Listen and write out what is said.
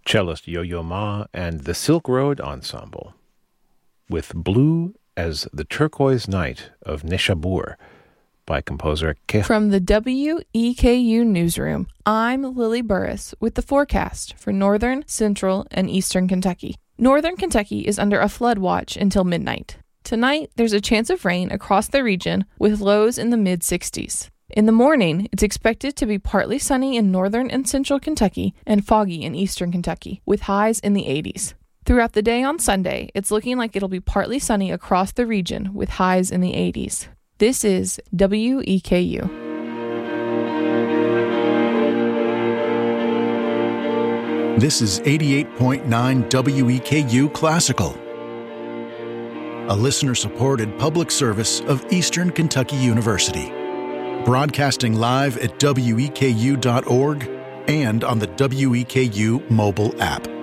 cellist Yo-Yo Ma and the Silk Road Ensemble, with Blue as the Turquoise Night of Neshabur by composer Keh. From the WEKU Newsroom, I'm Lily Burris with the forecast for northern, central, and eastern Kentucky. Northern Kentucky is under a flood watch until midnight. Tonight, there's a chance of rain across the region with lows in the mid-60s. In the morning, it's expected to be partly sunny in northern and central Kentucky and foggy in eastern Kentucky, with highs in the 80s. Throughout the day on Sunday, it's looking like it'll be partly sunny across the region with highs in the 80s. This is WEKU. This is 88.9 WEKU Classical, a listener-supported public service of Eastern Kentucky University. Broadcasting live at weku.org and on the WEKU mobile app.